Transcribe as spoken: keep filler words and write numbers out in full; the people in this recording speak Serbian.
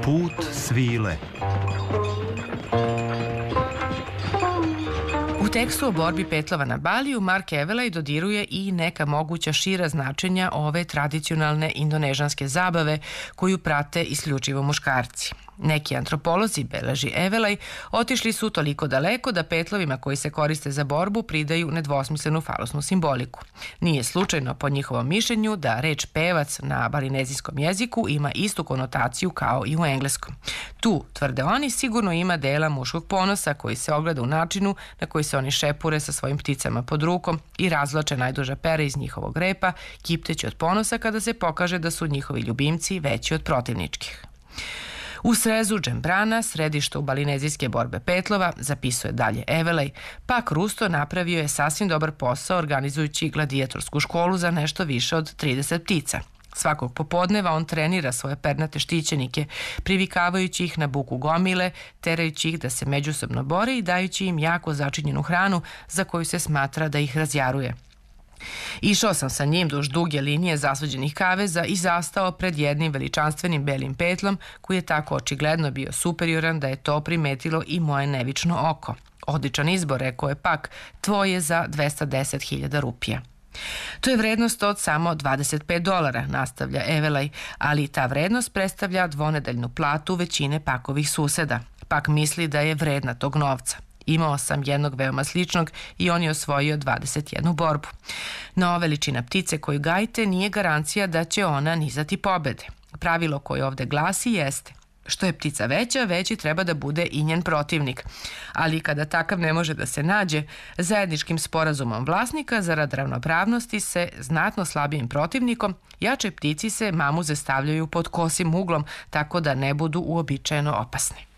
Put svile. U tekstu o borbi petlova na Baliju Mark Evelay dodiruje i neka moguća šira značenja ove tradicionalne indonežanske zabave koju prate isključivo muškarci. Neki antropolozi, beleži Evelay, otišli su toliko daleko da petlovima koji se koriste za borbu pridaju nedvosmislenu falosnu simboliku. Nije slučajno, po njihovom mišljenju, da reč pevac na balinezijskom jeziku ima istu konotaciju kao i u engleskom. Tu, tvrde oni, sigurno ima dela muškog ponosa koji se ogleda u načinu na koji se oni šepure sa svojim pticama pod rukom i razvlače najduža pera iz njihovog repa, kipteći od ponosa kada se pokaže da su njihovi ljubimci veći od protivničkih. U srezu Džembrana, središta u balinezijske borbe petlova, zapisuje dalje Evelay, Pak Rusto napravio je sasvim dobar posao organizujući gladijatorsku školu za nešto više od trideset ptica. Svakog popodneva on trenira svoje pernate štićenike, privikavajući ih na buku gomile, terajući ih da se međusobno bore i dajući im jako začinjenu hranu za koju se smatra da ih razjaruje. Išao sam sa njim duž duge linije zasvađenih kaveza i zastao pred jednim veličanstvenim belim petlom koji je tako očigledno bio superioran da je to primetilo i moje nevično oko. Odličan izbor, rekao je Pak, tvoje za dvesta deset hiljada rupija. To je vrednost od samo dvadeset pet dolara, nastavlja Evelay, ali ta vrednost predstavlja dvonedeljnu platu većine Pakovih suseda. Pak misli da je vredna tog novca. Imao sam jednog veoma sličnog i on je osvojio dvadeset jednu borbu. No, veličina ptice koju gajite nije garancija da će ona nizati pobede. Pravilo koje ovde glasi jeste: što je ptica veća, veći treba da bude i njen protivnik. Ali kada takav ne može da se nađe, zajedničkim sporazumom vlasnika zarad ravnopravnosti se znatno slabijim protivnikom, jače ptici se mamuze stavljaju pod kosim uglom tako da ne budu uobičajeno opasne.